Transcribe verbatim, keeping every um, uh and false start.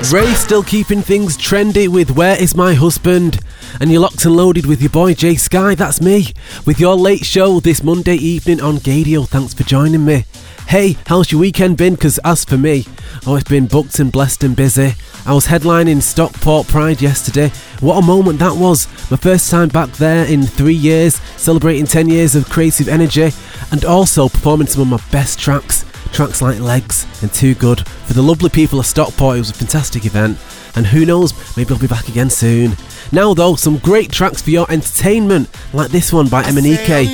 Ray still keeping things trendy with Where Is My Husband? And you're locked and loaded with your boy Jay Sky, that's me, with your late show this Monday evening on Gadio. Thanks for joining me. Hey, how's your weekend been? Because as for me, oh, it's been booked and blessed and busy. I was headlining Stockport Pride yesterday. What a moment that was. My first time back there in three years, celebrating ten years of creative energy, and also performing some of my best tracks. Tracks like Legs and Too Good. For the lovely people of Stockport, it was a fantastic event. And who knows, maybe I'll be back again soon. Now though, some great tracks for your entertainment, like this one by M N E K.